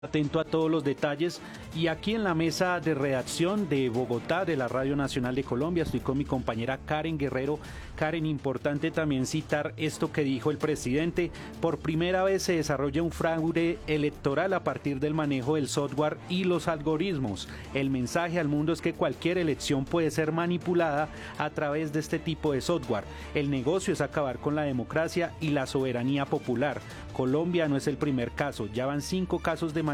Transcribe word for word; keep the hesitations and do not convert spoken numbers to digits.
Atento a todos los detalles y aquí en la mesa de redacción de Bogotá de la Radio Nacional de Colombia estoy con mi compañera Karen Guerrero. Karen, importante también citar esto que dijo el presidente: por primera vez se desarrolla un fraude electoral a partir del manejo del software y los algoritmos. El mensaje al mundo es que cualquier elección puede ser manipulada a través de este tipo de software. El negocio es acabar con la democracia y la soberanía popular. Colombia no es el primer caso, ya van cinco casos de manipulación